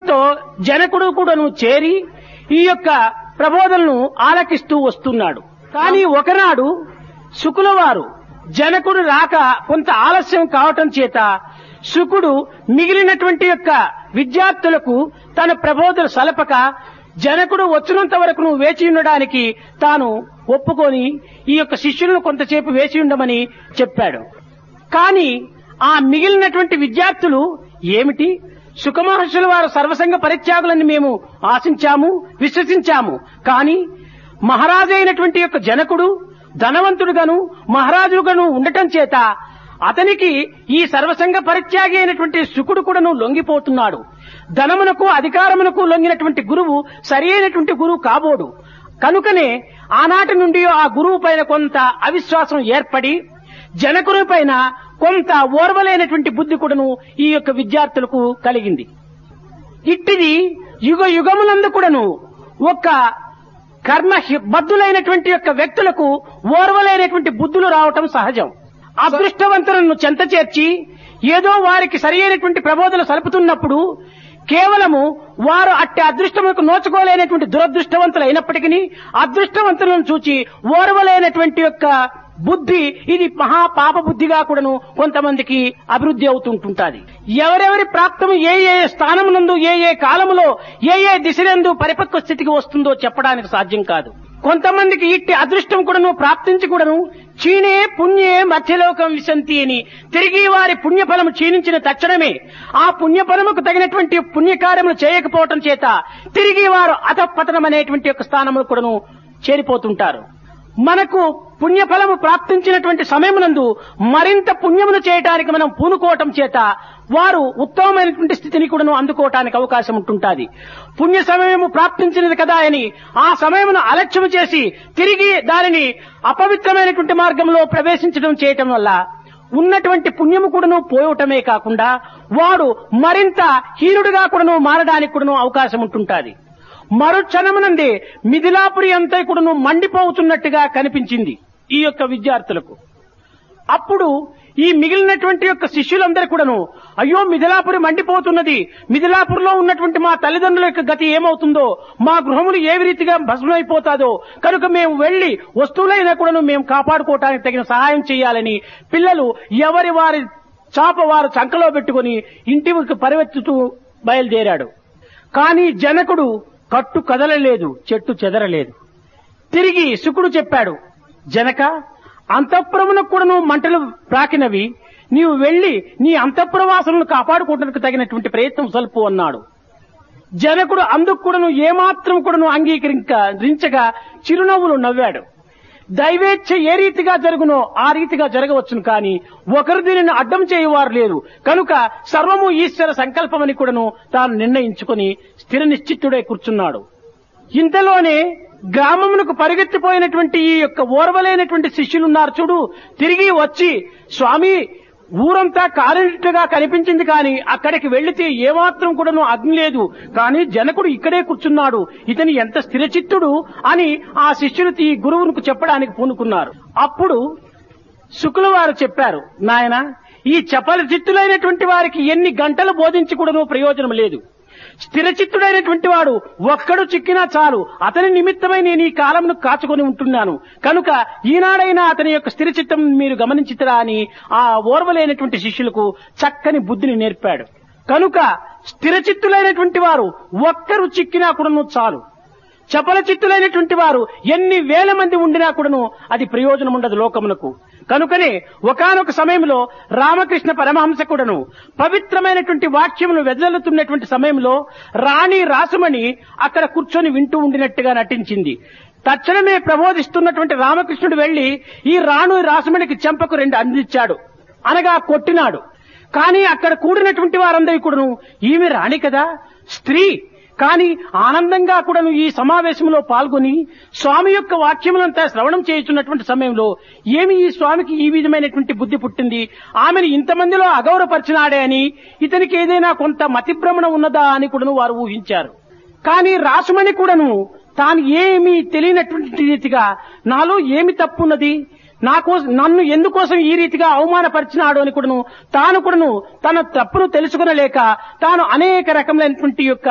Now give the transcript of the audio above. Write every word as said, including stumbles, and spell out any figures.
తో జనకుడు కూడాను చేరి ఈ యొక్క ప్రబోధనను ఆలకిస్తూ వస్తున్నాడు. కానీ ఒకనాడు శుకుల వారు జనకుడు రాక కొంత ఆలస్యం కావటం చేత శుకుడు మిగిలినటువంటి యొక్క విద్యార్థులకు తన ప్రబోధన సలపక జనకుడు వచ్చినంత వరకు నువ్వు వేచి ఉండడానికి తాను ఒప్పుకొని ఈ యొక్క శిష్యులను కొంతసేపు వేచి ఉండమని చెప్పాడు. కానీ ఆ మిగిలినటువంటి విద్యార్థులు ఏమిటి, శుకమహర్షుల వారు సర్వసంగ పరిత్యాగులని మేము ఆశించాము, విశ్వసించాము. కానీ మహారాజు అయినటువంటి యొక్క జనకుడు ధనవంతుడుగాను మహారాజుగాను ఉండటం చేత అతనికి ఈ సర్వసంగ పరిత్యాగి అయినటువంటి శుకుడు కూడాను లొంగిపోతున్నాడు. ధనమునకు అధికారమునకు లొంగినటువంటి గురువు సరి అయినటువంటి గురువు కాబోడు. కనుకనే ఆనాటి నుండి ఆ గురువు పైన కొంత అవిశ్వాసం ఏర్పడి జనకుని పైన కొంత ఓర్వలేనటువంటి బుద్ధి కూడాను ఈ యొక్క విద్యార్థులకు కలిగింది. ఇట్టిది యుగ యుగములందు కూడాను ఒక కర్మ బద్ధులైనటువంటి యొక్క వ్యక్తులకు ఓర్వలేనటువంటి బుద్ధులు రావటం సహజం. అదృష్టవంతులను చెంత చేర్చి ఏదో వారికి సరి అయినటువంటి ప్రబోధనలు సలుపుతున్నప్పుడు కేవలము వారు అట్టి అదృష్టములకు నోచుకోలేనటువంటి దురదృష్టవంతులు అయినప్పటికీ అదృష్టవంతులను చూచి ఓర్వలేనటువంటి యొక్క బుద్ధి ఇది మహా పాప బుద్ధిగా కూడాను కొంతమందికి అభివృద్ధి అవుతుంటుంటాది. ఎవరెవరి ప్రాప్తము ఏ ఏ స్థానమునందు ఏ ఏ కాలములో ఏ ఏ దిశలందు పరిపక్వ స్థితికి వస్తుందో చెప్పడానికి సాధ్యం కాదు. కొంతమందికి ఇట్టి అదృష్టం కూడాను ప్రాప్తించి కూడాను క్షీణే పుణ్యే మధ్యలోకం విశంతి అని తిరిగి వారి పుణ్యఫలము క్షీణించిన తక్షణమే ఆ పుణ్యఫలముకు తగినటువంటి పుణ్యకార్యములు చేయకపోవటం చేత తిరిగి వారు అధపతనం అనేటువంటి యొక్క స్థానములు కూడాను చేరిపోతుంటారు. మనకు పుణ్యఫలము ప్రాప్తించినటువంటి సమయమునందు మరింత పుణ్యమును చేయటానికి మనం పూనుకోవటం చేత వారు ఉత్తమమైనటువంటి స్థితిని కూడాను అందుకోవటానికి అవకాశం ఉంటుంటాది. పుణ్య సమయము ప్రాప్తించినది కదా అని ఆ సమయమును అలక్ష్యం చేసి తిరిగి దానిని అపవిత్రమైనటువంటి మార్గంలో ప్రవేశించడం చేయటం వల్ల ఉన్నటువంటి పుణ్యము కూడాను పోవటమే కాకుండా వాడు మరింత హీనుడిగా కూడాను మారడానికి కూడాను అవకాశం ఉంటుంటాది. మరుక్షణమునందే మిథిలాపురి అంతా కూడాను మండిపోతున్నట్టుగా కనిపించింది ఈ యొక్క విద్యార్థులకు. అప్పుడు ఈ మిగిలినటువంటి యొక్క శిష్యులందరూ కూడాను అయ్యో మిథిలాపురి మండిపోతున్నది, మిథిలాపురిలో ఉన్నటువంటి మా తల్లిదండ్రుల యొక్క గతి ఏమవుతుందో, మా గృహములు ఏ రీతిగా భస్మైపోతాదో, కనుక మేము వెళ్లి వస్తువులైనా కూడాను మేము కాపాడుకోవటానికి తగిన సహాయం చేయాలని పిల్లలు ఎవరి వారి చాప వారు చంకలో పెట్టుకుని ఇంటికి పరివెత్తుతూ బయలుదేరాడు. కానీ జనకుడు కట్టు కదలలేదు, చెట్టు చెదరలేదు. తిరిగి శుకుడు చెప్పాడు, జనక అంతఃపురమునకు కూడాను మంటలు ప్రాకినవి, నీవు వెళ్లి నీ అంతఃపురవాసులను కాపాడుకోవడానికి తగినటువంటి ప్రయత్నం సల్పు అన్నాడు. జనకుడు అందుకు కూడాను ఏమాత్రం కూడాను అంగీకరించగా చిరునవ్వులు నవ్వాడు. దైవేచ్ఛ ఏ రీతిగా జరుగునో ఆ రీతిగా జరగవచ్చును, కానీ ఒకరు దీనిని అడ్డం చేయువారు లేరు. కనుక సర్వము ఈశ్వర సంకల్పమని కూడాను తాను నిర్ణయించుకుని స్థిర నిశ్చిత్తుడై కూర్చున్నాడు. ఇంతలోనే గ్రామమునకు పరిగెత్తిపోయినటువంటి ఈ యొక్క ఓర్వలేనటువంటి శిష్యులున్నారు చూడు, తిరిగి వచ్చి స్వామి ఊరంతా కాలినట్టుగా కనిపించింది, కానీ అక్కడికి వెళ్లితే ఏమాత్రం కూడాను అగ్ని లేదు, కానీ జనకుడు ఇక్కడే కూర్చున్నాడు, ఇతని ఎంత స్థిరచిత్తుడు అని ఆ శిష్యులు ఈ గురువుకు చెప్పడానికి పూనుకున్నారు. అప్పుడు శుకుల వారు చెప్పారు, నాయన ఈ చపల చిత్తులైనటువంటి వారికి ఎన్ని గంటలు బోధించి కూడాను ప్రయోజనం లేదు. స్థిరచిత్తుడైనటువంటి వాడు ఒక్కడు చిక్కినా చాలు, అతని నిమిత్తమై నేను ఈ కాలంను కాచుకొని ఉంటున్నాను, కనుక ఈనాడైనా అతని యొక్క స్థిరచిత్తం మీరు గమనించితరా అని ఆ ఓర్వలేనటువంటి శిష్యులకు చక్కని బుద్ధిని నేర్పాడు. కనుక స్థిరచిత్తులైనటువంటి వారు ఒక్కరు చిక్కినా కూడాను చాలు. చపల చిత్తులైనటువంటి వారు ఎన్ని వేల మంది ఉండినా కూడాను అది ప్రయోజనం ఉండదు లోకమునకు. కనుకనే ఒకానొక సమయంలో రామకృష్ణ పరమహంస కూడాను పవిత్రమైనటువంటి వాక్యమును వెదజల్లుతున్నటువంటి సమయంలో రాణి రాసుమణి అక్కడ కూర్చొని వింటూ ఉండినట్టుగా నటించింది. తక్షణమే ప్రబోధిస్తున్నటువంటి రామకృష్ణుడు వెళ్లి ఈ రాణు రాసుమణికి చెంపకు రెండు అందించాడు, అనగా కొట్టినాడు. కానీ అక్కడ కూడినటువంటి వారందరూ కూడాను ఈమె రాణి కదా, స్త్రీ, కానీ ఆనందంగా కూడాను ఈ సమావేశంలో పాల్గొని స్వామి యొక్క వాక్యములంతా శ్రవణం చేస్తున్నటువంటి సమయంలో ఏమి ఈ స్వామికి ఈ విధమైనటువంటి బుద్ధి పుట్టింది, ఆమెను ఇంతమందిలో అగౌరవపరిచినాడే అని, ఇతనికి ఏదైనా కొంత మతిభ్రమణ ఉన్నదా అని కూడాను వారు ఊహించారు. కానీ రాసుమణి కూడాను తాను ఏమీ తెలియనటువంటి రీతిగా నాలో ఏమి తప్పున్నది, నాకు నన్ను ఎందుకోసం ఈ రీతిగా అవమానపరిచినాడు అని కూడాను తాను కూడాను తన తప్పును తెలుసుకునలేక తాను అనేక రకములైనటువంటి యొక్క